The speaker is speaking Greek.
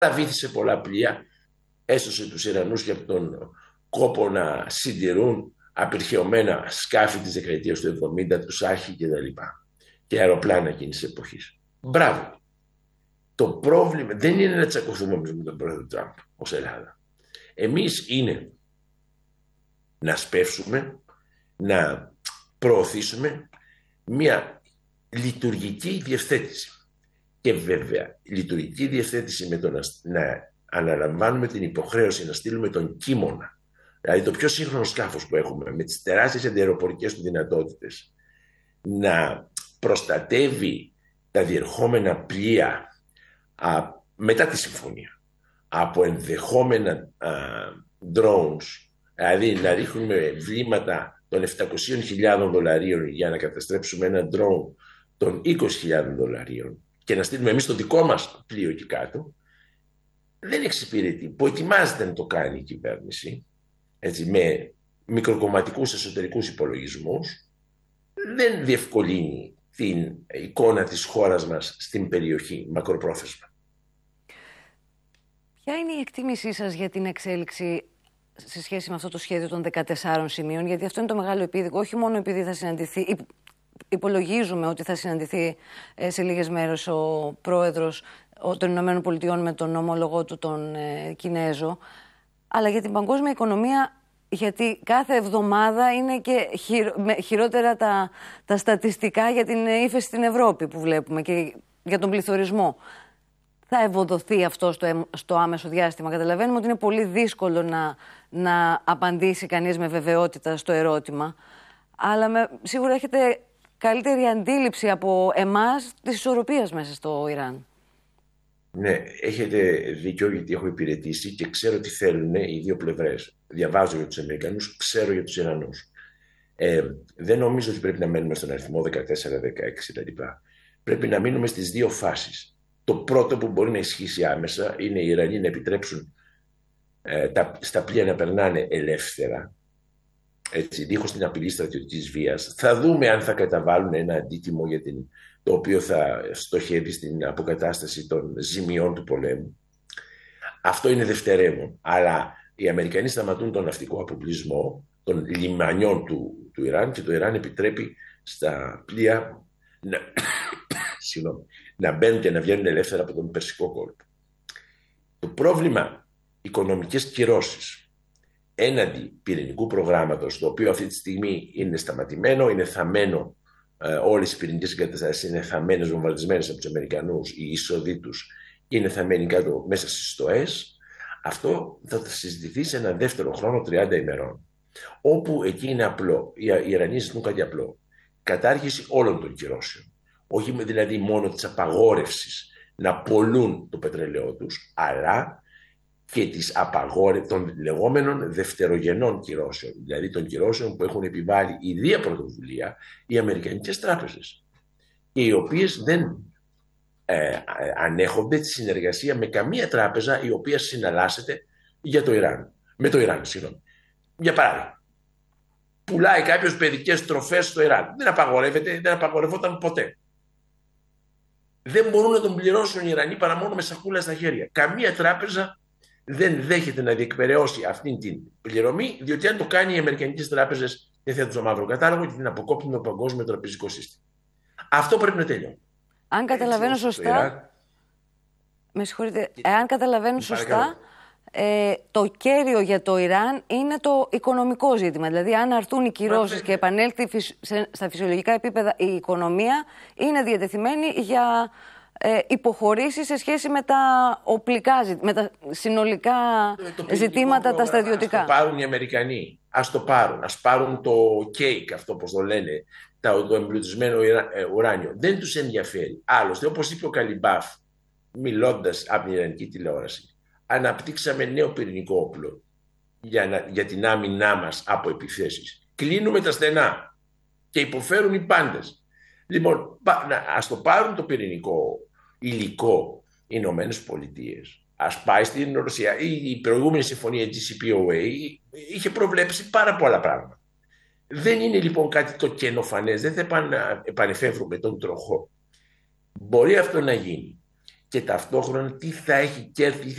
βύθισε πολλά πλοία, έσωσε τους Ιρανούς και από τον κόπο να συντηρούν απερχαιωμένα σκάφη της δεκαετίας του 70, του Σάχη και τα λοιπά, και αεροπλάνα εκείνης της εποχής. Μπράβο. Το πρόβλημα δεν είναι να τσακωθούμε με τον πρόεδρο Τραμπ ως Ελλάδα. Εμείς είναι να σπεύσουμε, να προωθήσουμε μια λειτουργική διευθέτηση. Και βέβαια, λειτουργική διευθέτηση με το να αναλαμβάνουμε την υποχρέωση να στείλουμε τον Κίμωνα, δηλαδή το πιο σύγχρονο σκάφος που έχουμε, με τις τεράστιες αντιαεροπορικές του δυνατότητες, να προστατεύει τα διερχόμενα πλοία μετά τη συμφωνία από ενδεχόμενα drones, δηλαδή να ρίχνουμε βλήματα των $700,000 για να καταστρέψουμε ένα drone των $20,000 και να στείλουμε εμείς το δικό μας πλοίο εκεί κάτω, δεν εξυπηρετεί. Που ετοιμάζεται να το κάνει η κυβέρνηση, έτσι, με μικροκομματικούς εσωτερικούς υπολογισμούς, δεν διευκολύνει την εικόνα της χώρας μας στην περιοχή μακροπρόθεσμα. Ποια είναι η εκτίμησή σας για την εξέλιξη σε σχέση με αυτό το σχέδιο των 14 σημείων? Γιατί αυτό είναι το μεγάλο επίδικο, όχι μόνο επειδή θα συναντηθεί, υπολογίζουμε ότι θα συναντηθεί σε λίγες μέρες ο πρόεδρος των Ηνωμένων Πολιτειών με τον ομόλογό του, τον Κινέζο, αλλά για την παγκόσμια οικονομία, γιατί κάθε εβδομάδα είναι και χειρότερα τα στατιστικά για την ύφεση στην Ευρώπη που βλέπουμε και για τον πληθωρισμό. Θα ευοδοθεί αυτό στο άμεσο διάστημα? Καταλαβαίνουμε ότι είναι πολύ δύσκολο να απαντήσει κανείς με βεβαιότητα στο ερώτημα, αλλά σίγουρα έχετε καλύτερη αντίληψη από εμάς της ισορροπίας μέσα στο Ιράν. Ναι, έχετε δίκιο, γιατί έχω υπηρετήσει και ξέρω τι θέλουν οι δύο πλευρές. Διαβάζω για τους Αμερικανούς, ξέρω για τους Ιρανούς. Δεν νομίζω ότι πρέπει να μένουμε στον αριθμό 14, 16 κτλ. Πρέπει να μείνουμε στις δύο φάσεις. Το πρώτο που μπορεί να ισχύσει άμεσα είναι οι Ιρανοί να επιτρέψουν στα πλοία να περνάνε ελεύθερα, έτσι, δίχως την απειλή στρατιωτικής βίας. Θα δούμε αν θα καταβάλουν ένα αντίτιμο το οποίο θα στοχεύει στην αποκατάσταση των ζημιών του πολέμου. Αυτό είναι δευτερεύον. Αλλά οι Αμερικανοί σταματούν τον ναυτικό αποκλεισμό των λιμανιών του Ιράν και το Ιράν επιτρέπει στα πλοία να μπαίνουν και να βγαίνουν ελεύθερα από τον Περσικό κόλπο. Το πρόβλημα οικονομικές κυρώσεις έναντι πυρηνικού προγράμματος, το οποίο αυτή τη στιγμή είναι σταματημένο, είναι θαμμένο, όλες οι πυρηνικές εγκαταστάσεις είναι θαμμένες, βομβαρδισμένες από τους Αμερικανούς, οι εισοδοί τους είναι θαμμένοι κάτω μέσα στις στοές. Αυτό θα συζητηθεί σε ένα δεύτερο χρόνο 30 ημερών, όπου εκεί είναι απλό. Οι Ιρανοί ζητούν κάτι απλό: κατάργηση όλων των κυρώσεων. Όχι δηλαδή μόνο της απαγόρευσης να πωλούν το πετρέλαιό τους, αλλά και των λεγόμενων δευτερογενών κυρώσεων, δηλαδή των κυρώσεων που έχουν επιβάλει ιδία πρωτοβουλία οι αμερικανικές τράπεζες, και οι οποίες δεν ανέχονται τη συνεργασία με καμία τράπεζα η οποία συναλλάσσεται με το Ιράν. Για παράδειγμα, πουλάει κάποιος παιδικές τροφές στο Ιράν. Δεν απαγορευόταν ποτέ. Δεν μπορούν να τον πληρώσουν οι Ιρανοί παρά μόνο με σακούλα στα χέρια. Καμία τράπεζα δεν δέχεται να διεκπεραιώσει αυτή την πληρωμή, διότι αν το κάνει οι αμερικανικές τράπεζες δεν θέτουν στο μαύρο κατάλογο και την αποκόπτουν το παγκόσμιο τραπεζικό σύστημα. Αυτό πρέπει να τελειώνει. Αν καταλαβαίνω σωστά, με συγχωρείτε, εάν καταλαβαίνω σωστά, το κέριο για το Ιράν είναι το οικονομικό ζήτημα. Δηλαδή, αν αρθούν οι κυρώσεις και επανέλθει στα φυσιολογικά επίπεδα η οικονομία, είναι διατεθειμένη για υποχωρήσεις σε σχέση με τα οπλικά, με τα συνολικά ζητήματα, τα στρατιωτικά. Ας το πάρουν οι Αμερικανοί. Ας το πάρουν. Ας πάρουν το κέικ, αυτό όπως το λένε, το εμπλουτισμένο ουράνιο. Δεν τους ενδιαφέρει. Άλλωστε, όπως είπε ο Καλιμπάφ, μιλώντας από την Ιρανική τηλεόραση, αναπτύξαμε νέο πυρηνικό όπλο για την άμυνά μας από επιθέσεις. Κλείνουμε τα στενά και υποφέρουν οι πάντες. Λοιπόν, ας το πάρουν το πυρηνικό υλικό οι Ηνωμένες Πολιτείες. Ας πάει στην Ρωσία. Η προηγούμενη συμφωνία GCPOA είχε προβλέψει πάρα πολλά πράγματα. Δεν είναι λοιπόν κάτι το καινοφανές. Δεν θα επανεφεύρουμε τον τροχό. Μπορεί αυτό να γίνει. Και ταυτόχρονα τι θα έχει κέρδη,